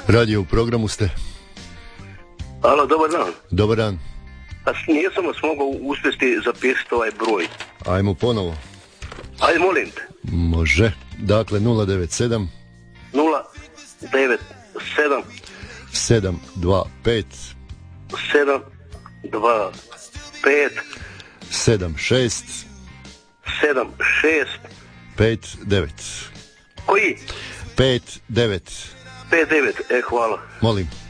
Radio u programu ste. Alo, dobar dan. Dobar dan. A nisam vas mogao uspjeti zapisati ovaj broj. Ajmo ponovo. Ajde, molim te. Može. Dakle, 097 097 725 725 76 76 59. Koji? 59. 59, hvala. Molim.